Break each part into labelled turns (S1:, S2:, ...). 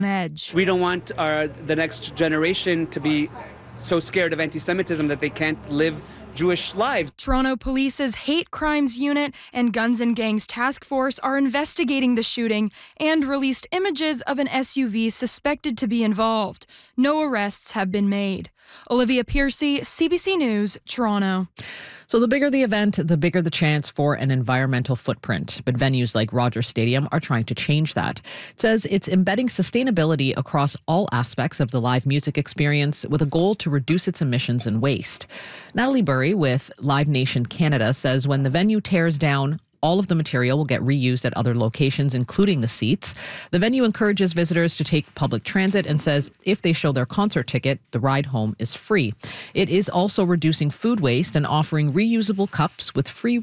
S1: edge.
S2: We don't want the next generation to be so scared of anti-Semitism that they can't live Jewish lives.
S1: Toronto Police's Hate Crimes Unit and Guns and Gangs Task Force are investigating the shooting and released images of an SUV suspected to be involved. No arrests have been made. Olivia Piercy, CBC News, Toronto.
S3: So the bigger the event, the bigger the chance for an environmental footprint. But venues like Rogers Stadium are trying to change that. It says it's embedding sustainability across all aspects of the live music experience with a goal to reduce its emissions and waste. Natalie Burry with Live Nation Canada says when the venue tears down, all of the material will get reused at other locations, including the seats. The venue encourages visitors to take public transit and says if they show their concert ticket, the ride home is free. It is also reducing food waste and offering reusable cups with free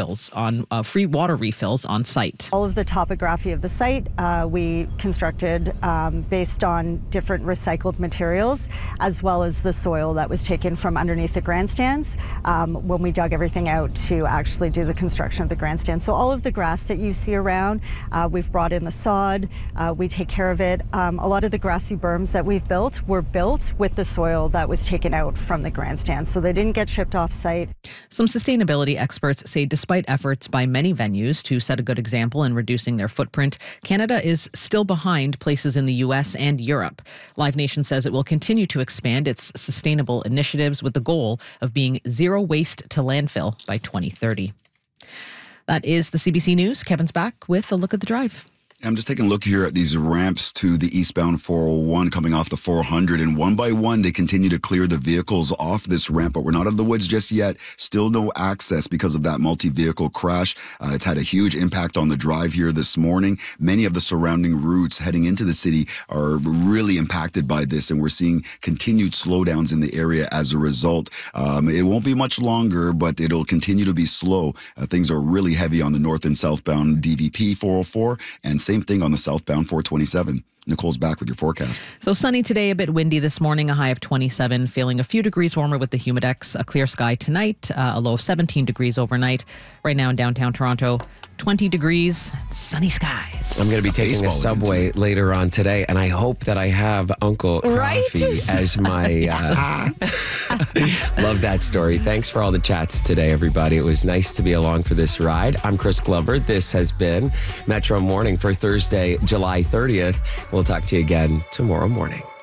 S3: water refills on site.
S4: All of the topography of the site we constructed based on different recycled materials, as well as the soil that was taken from underneath the grandstands when we dug everything out to actually do the construction of the grandstands. So all of the grass that you see around, we've brought in the sod, we take care of it. A lot of the grassy berms that we've built were built with the soil that was taken out from the grandstand, so they didn't get shipped off site.
S3: Some sustainability experts say despite efforts by many venues to set a good example in reducing their footprint, Canada is still behind places in the US and Europe. Live Nation says it will continue to expand its sustainable initiatives with the goal of being zero waste to landfill by 2030. That is the CBC News. Kevin's back with a look at the drive.
S5: I'm just taking a look here at these ramps to the eastbound 401 coming off the 400, and one by one they continue to clear the vehicles off this ramp, but we're not out of the woods just yet. Still no access because of that multi-vehicle crash. It's had a huge impact on the drive here this morning. Many of the surrounding routes heading into the city are really impacted by this, and we're seeing continued slowdowns in the area as a result. It won't be much longer, but it'll continue to be slow. Things are really heavy on the north and southbound DVP 404, and same thing on the southbound 427. Nicole's back with your forecast.
S3: So sunny today, a bit windy this morning, a high of 27, feeling a few degrees warmer with the Humidex. A clear sky tonight, a low of 17 degrees overnight. Right now in downtown Toronto, 20 degrees, sunny skies.
S6: I'm going to be taking a subway later on today, and I hope that I have Uncle Coffee as my... Love that story. Thanks for all the chats today, everybody. It was nice to be along for this ride. I'm Chris Glover. This has been Metro Morning for Thursday, July 30th. We'll talk to you again tomorrow morning.